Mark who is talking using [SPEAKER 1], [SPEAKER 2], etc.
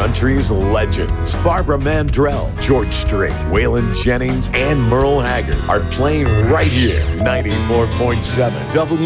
[SPEAKER 1] Country's legends, Barbara Mandrell, George Strait, Waylon Jennings, and Merle Haggard are playing right here. 94.7 W.